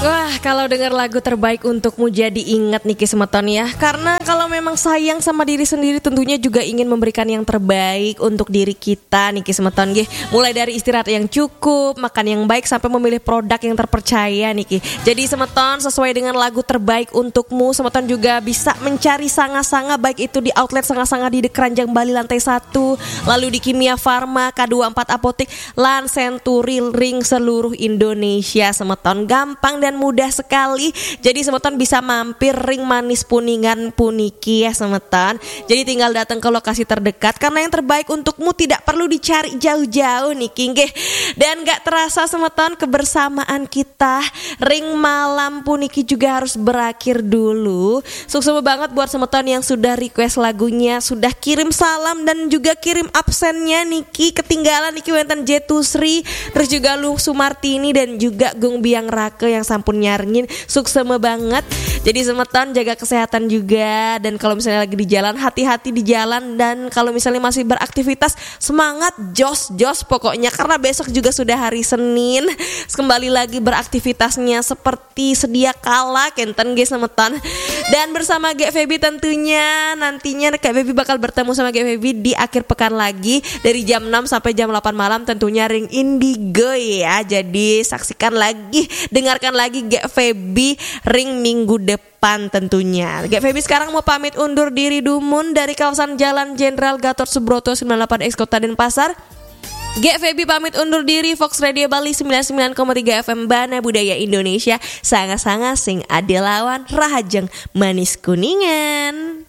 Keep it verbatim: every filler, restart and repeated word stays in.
Wah, kalau dengar lagu terbaik untukmu jadi ingat Niki Semeton ya. Karena kalau memang sayang sama diri sendiri tentunya juga ingin memberikan yang terbaik untuk diri kita Niki Semeton nggih. Mulai dari istirahat yang cukup, makan yang baik sampai memilih produk yang terpercaya Niki. Jadi Semeton sesuai dengan lagu terbaik untukmu, Semeton juga bisa mencari sanga-sanga baik itu di outlet sanga-sanga di Keranjang Bali lantai satu, lalu di Kimia Farma, K dua puluh empat Apotik, Lan Century Ring seluruh Indonesia. Semeton gampang dan mudah sekali. Jadi Semeton bisa mampir Ring Manis Puningan Puniki ya Semeton. Jadi tinggal datang ke lokasi terdekat karena yang terbaik untukmu tidak perlu dicari jauh-jauh nih Kinggih. Dan gak terasa Semeton kebersamaan kita Ring Malam Puniki juga harus berakhir dulu. Sukses banget buat Semeton yang sudah request lagunya, sudah kirim salam dan juga kirim absennya Niki. Ketinggalan Niki Wenten Jetusri, terus juga Lu Sumartini dan juga Gung Biang Rake yang sampun nyaringin. Sukses banget. Jadi Semeton jaga kesehatan juga. Dan kalau misalnya lagi di jalan, hati-hati di jalan. Dan kalau misalnya masih beraktivitas, semangat, jos, jos pokoknya. Karena besok juga sudah hari Senin. Kembali lagi beraktivitasnya seperti sedia kala kenten guys Semeton. Dan bersama G Febi tentunya nantinya Kak Febi bakal bertemu sama G Febi di akhir pekan lagi dari jam enam sampai jam delapan malam tentunya Ring Indigo ya. Jadi saksikan lagi, dengarkan lagi G Febi Ring minggu depan tentunya. G Febi sekarang mau pamit undur diri dumun dari kawasan Jalan Jenderal Gatot Subroto sembilan puluh delapan X Kota Denpasar. G Febi pamit undur diri. Fox Radio Bali sembilan puluh sembilan koma tiga F M Bana Budaya Indonesia. Sanga-sanga sing ade lawan rahajeng manis kuningan.